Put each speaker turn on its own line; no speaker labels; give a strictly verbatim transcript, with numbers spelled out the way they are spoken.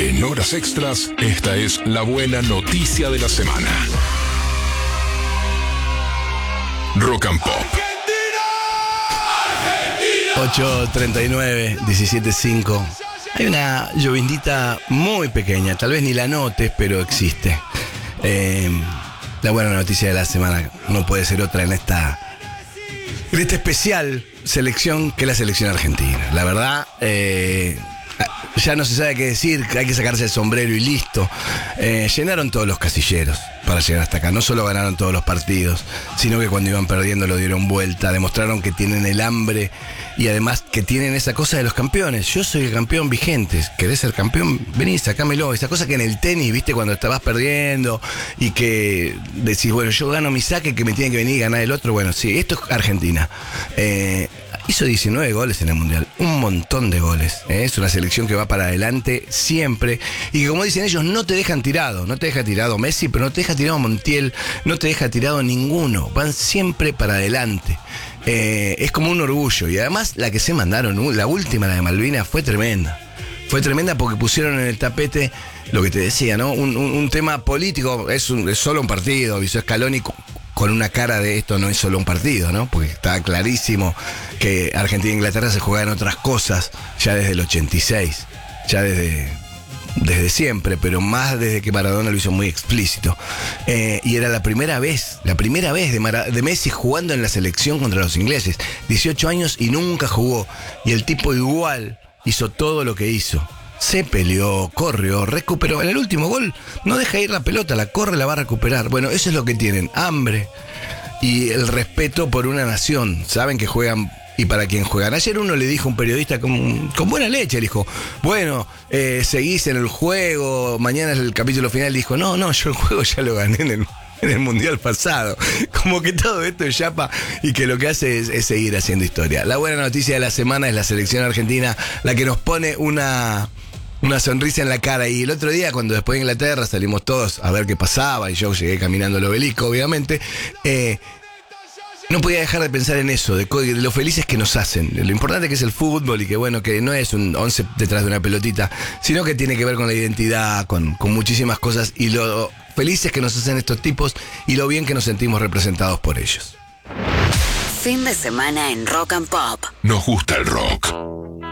En horas extras, esta es la buena noticia de la semana. Rock and Pop.
ocho treinta y nueve, diecisiete cinco. Hay una llovindita muy pequeña, tal vez ni la notes, pero existe. Eh, la buena noticia de la semana no puede ser otra en esta, en esta especial selección que es la selección argentina. La verdad, eh, ya no se sabe qué decir, hay que sacarse el sombrero y listo. Eh, llenaron todos los casilleros para llegar hasta acá. No solo ganaron todos los partidos, sino que cuando iban perdiendo lo dieron vuelta, demostraron que tienen el hambre y además que tienen esa cosa de los campeones. Yo soy el campeón vigente. ¿Querés ser campeón? Vení, sacámelo. Esa cosa que en el tenis, viste, cuando estabas perdiendo y que decís, bueno, yo gano mi saque, que me tiene que venir y ganar el otro. Bueno, sí, esto es Argentina. Eh, hizo diecinueve goles en el Mundial. Un montón de goles. ¿eh? Es una selección que va para adelante siempre. Y que, como dicen ellos, no te dejan tirado. No te deja tirado Messi, pero no te deja tirado Montiel. No te deja tirado ninguno. Van siempre para adelante. Eh, es como un orgullo. Y además la que se mandaron, la última, la de Malvinas, fue tremenda. Fue tremenda porque pusieron en el tapete lo que te decía, ¿no? Un, un, un tema político. Es, un, es solo un partido. Avisó Scaloni con una cara de esto no es solo un partido, ¿no? Porque está clarísimo que Argentina e Inglaterra se juegan otras cosas ya desde el ochenta y seis. Ya desde... desde siempre, pero más desde que Maradona lo hizo muy explícito. Eh, y era la primera vez, la primera vez de, Mara, de Messi jugando en la selección contra los ingleses. dieciocho años y nunca jugó. Y el tipo igual hizo todo lo que hizo. Se peleó, corrió, recuperó. En el último gol no deja ir la pelota, la corre, la va a recuperar. Bueno, eso es lo que tienen, hambre y el respeto por una nación. Saben que juegan y para quien juegan. Ayer uno le dijo a un periodista con, con buena leche, le dijo, bueno, eh, seguís en el juego, mañana es el capítulo final. Dijo, no, no, yo el juego ya lo gané en el, en el Mundial pasado. Como que todo esto es chapa y que lo que hace es, es seguir haciendo historia. La buena noticia de la semana es la selección argentina, la que nos pone una... una sonrisa en la cara. Y el otro día, cuando después de Inglaterra salimos todos a ver qué pasaba, y yo llegué caminando al obelisco, obviamente, eh, no podía dejar de pensar en eso, de, de lo felices que nos hacen, de lo importante que es el fútbol y que bueno, que no es un once detrás de una pelotita, sino que tiene que ver con la identidad, con, con muchísimas cosas, y lo felices que nos hacen estos tipos y lo bien que nos sentimos representados por ellos.
Fin de semana en Rock and Pop.
Nos gusta el rock.